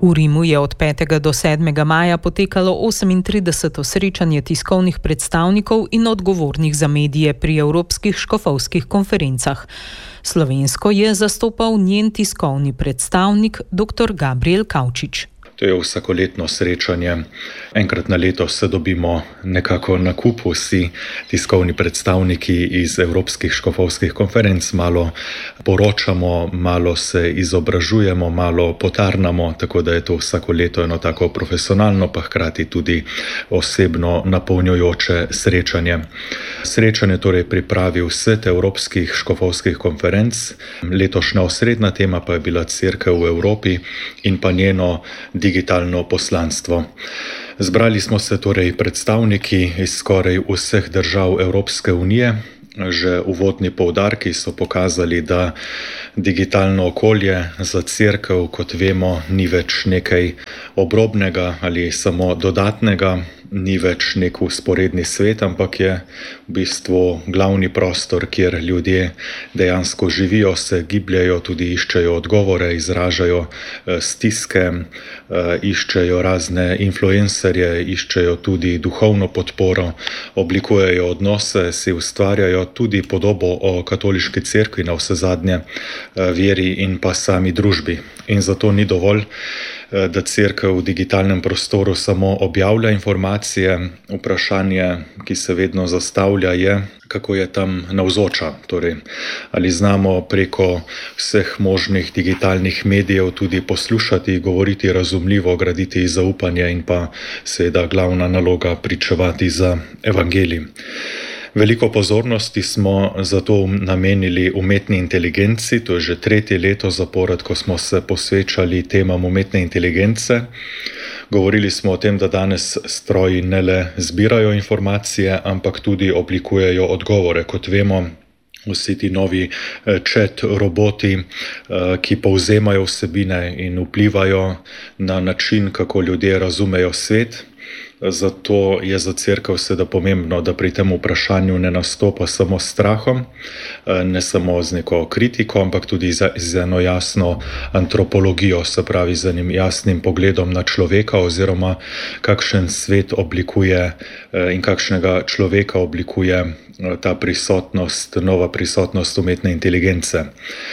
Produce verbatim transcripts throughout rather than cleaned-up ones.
V Rimu je od petega do sedmega maja potekalo osemintrideseto srečanje tiskovnih predstavnikov in odgovornih za medije pri evropskih škofovskih konferencah. Slovensko je zastopal njen tiskovni predstavnik dr. Gabriel Kavčič. To je vsakoletno srečanje. Enkrat na leto se dobimo nekako na kup vsi tiskovni predstavniki iz evropskih škofovskih konferenc, malo poročamo, malo se izobražujemo, malo potarnamo, tako da je to vsako leto eno tako profesionalno, pa hkrati tudi osebno napolnjujoče srečanje. Srečanje torej pripravil svet evropskih škofovskih konferenc, letošnja osrednja tema pa je bila Cerkev v Evropi in pa njeno digitalno poslanstvo. Zbrali smo se torej predstavniki iz skoraj vseh držav Evropske unije. Že uvodni poudarki so pokazali, da digitalno okolje za cerkev, kot vemo, ni več nekaj obrobnega ali samo dodatnega, ni več nek vzporedni svet, ampak je v bistvu glavni prostor, kjer ljudje dejansko živijo, se gibljajo, tudi iščejo odgovore, izražajo stiske, iščejo razne influencerje, iščejo tudi duhovno podporo, oblikujejo odnose, si ustvarjajo tudi podobo o katoliški cerkvi, na vse zadnje veri in pa sami družbi. In zato ni dovolj, da cerkev v digitalnem prostoru samo objavlja informacije. Vprašanje, ki se vedno zastavlja, je, kako je tam navzoča. Torej, ali znamo preko vseh možnih digitalnih medijev tudi poslušati, govoriti razumljivo, graditi zaupanje in pa seveda glavna naloga pričevati za evangelij. Veliko pozornosti smo zato namenili umetni inteligenci, to je že tretje leto zapored, ko smo se posvečali temam umetne inteligence. Govorili smo o tem, da danes stroji ne le zbirajo informacije, ampak tudi oblikujejo odgovore. Kot vemo, vsi ti novi chat roboti, ki povzemajo vsebine in vplivajo na način, kako ljudje razumejo svet. Zato je za cerkev seveda pomembno, da pri tem vprašanju ne nastopa samo s strahom, ne samo z neko kritiko, ampak tudi z eno jasno antropologijo, se pravi z enim jasnim pogledom na človeka oziroma kakšen svet oblikuje in kakšnega človeka oblikuje ta prisotnost, nova prisotnost umetne inteligence.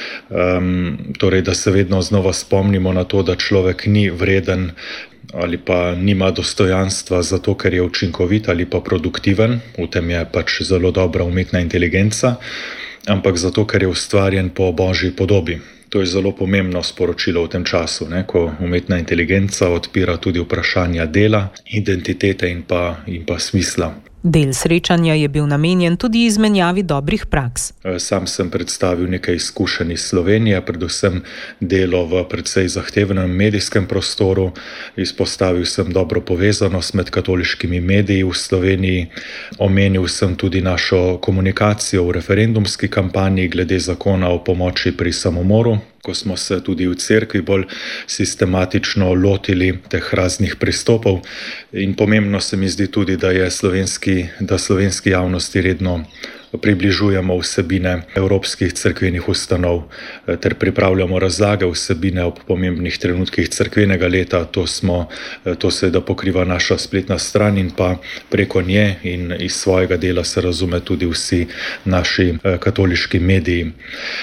Um, torej, da se vedno znova spomnimo na to, da človek ni vreden ali pa nima dostojanstva zato, ker je učinkovit ali pa produktiven, v tem je pač zelo dobra umetna inteligenca, ampak zato, ker je ustvarjen po Božji podobi. To je zelo pomembno sporočilo v tem času, ne, ko umetna inteligenca odpira tudi vprašanja dela, identitete in pa, in pa smisla. Del srečanja je bil namenjen tudi izmenjavi dobrih praks. Sam sem predstavil nekaj izkušenj iz Slovenije, predvsem delo v precej zahtevnem medijskem prostoru. Izpostavil sem dobro povezanost med katoliškimi mediji v Sloveniji. Omenil sem tudi našo komunikacijo v referendumski kampanji glede zakona o pomoči pri samomoru, ko smo se tudi v cerkvi bolj sistematično lotili teh raznih pristopov. In pomembno se mi zdi tudi, da je slovenski, da slovenski javnosti redno približujemo vsebine evropskih cerkvenih ustanov ter pripravljamo razlage vsebine ob pomembnih trenutkih cerkvenega leta. To smo, to seveda pokriva naša spletna stran in pa preko nje in iz svojega dela se razume tudi vsi naši katoliški mediji.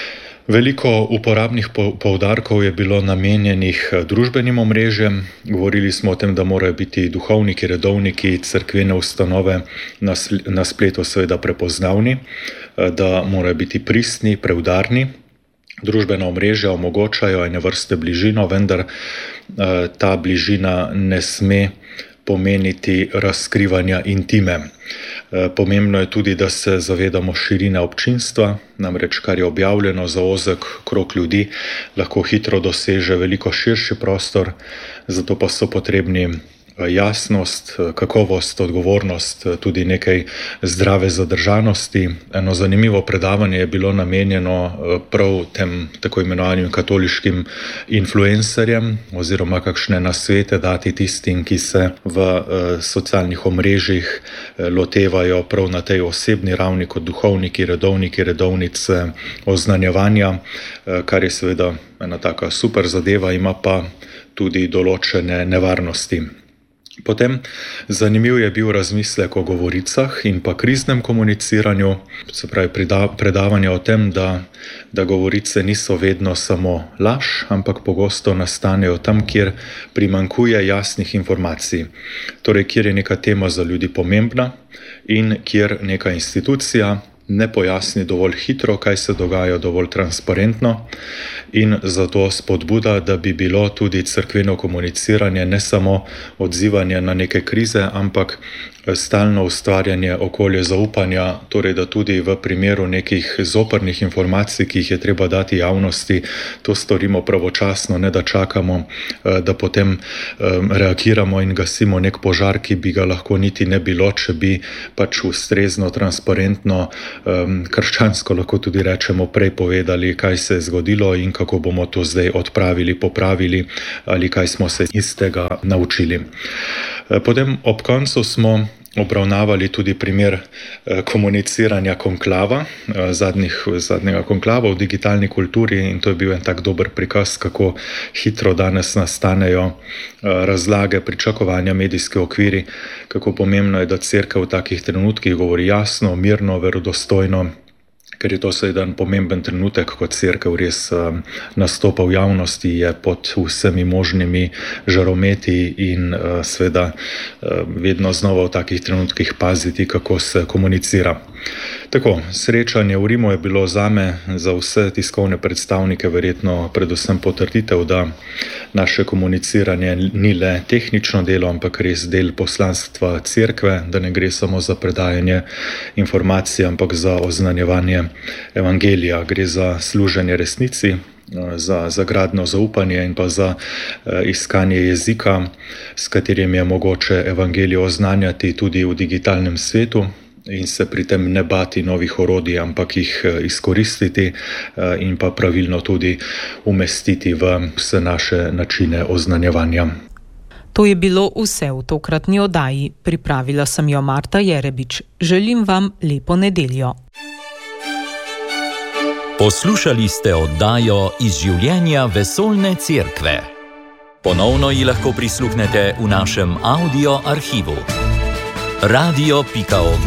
Veliko uporabnih poudarkov je bilo namenjenih družbenim omrežjem. Govorili smo o tem, da morajo biti duhovniki, redovniki, cerkvene ustanove na spletu seveda prepoznavni, da morajo biti pristni, preudarni. Družbena omrežja omogočajo ene vrste bližino, vendar ta bližina ne sme pomeniti razkrivanja intime. Pomembno je tudi, da se zavedamo širine občinstva, namreč kar je objavljeno za ozek krog ljudi, lahko hitro doseže veliko širši prostor, zato pa so potrebni jasnost, kakovost, odgovornost, tudi nekaj zdrave zadržanosti. Eno zanimivo predavanje je bilo namenjeno prav tem tako imenovanim katoliškim influencerjem oziroma kakšne nasvete dati tistim, ki se v socialnih omrežjih lotevajo prav na tej osebni ravni kot duhovniki, redovniki, redovnice oznanjevanja, kar je seveda ena taka super zadeva, ima pa tudi določene nevarnosti. Potem zanimiv je bil razmislek o govoricah in pa kriznem komuniciranju, se pravi predavanje o tem, da, da govorice niso vedno samo laž, ampak pogosto nastanejo tam, kjer primanjkuje jasnih informacij. Torej, kjer je neka tema za ljudi pomembna in kjer neka institucija ne pojasni dovolj hitro, kaj se dogaja, dovolj transparentno, in zato spodbuda, da bi bilo tudi cerkveno komuniciranje ne samo odzivanje na neke krize, ampak stalno ustvarjanje okolja zaupanja, torej da tudi v primeru nekih zoprnih informacij, ki jih je treba dati javnosti, to storimo pravočasno, ne da čakamo, da potem reagiramo in gasimo nek požar, ki bi ga lahko niti ne bilo, če bi pač ustrezno, transparentno, krščansko lahko tudi rečemo, prej povedali, kaj se je zgodilo in kako bomo to zdaj odpravili, popravili ali kaj smo se iz tega naučili. Potem ob koncu smo obravnavali tudi primer komuniciranja konklava, zadnjih, zadnjega konklava v digitalni kulturi, in to je bil en tak dober prikaz, kako hitro danes nastanejo razlage, pričakovanja, medijski okviri, kako pomembno je, da cerkev v takih trenutkih govori jasno, mirno, verodostojno, ker je to seveda en pomemben trenutek, ko cerkev res nastopa v javnosti, je pod vsemi možnimi žarometi in seveda vedno znova v takih trenutkih paziti, kako se komunicira. Tako, srečanje v Rimu je bilo zame, za vse tiskovne predstavnike verjetno predvsem potrditev, da naše komuniciranje ni le tehnično delo, ampak res del poslanstva cerkve, da ne gre samo za predajanje informacij, ampak za oznanjevanje evangelija, gre za služenje resnici, za, za gradno zaupanje in pa za uh, iskanje jezika, s katerim je mogoče evangelijo oznanjati tudi v digitalnem svetu, in se pri tem ne bati novih orodij, ampak jih izkoristiti in pa pravilno tudi umestiti v vse naše načine oznanjevanja. To je bilo vse v tokratni oddaji. Pripravila sem jo Marta Jerebič. Želim vam lepo nedeljo. Poslušali ste oddajo Iz življenja vesoljne cerkve. Ponovno ji lahko prisluhnete v našem audio arhivu. radio pika org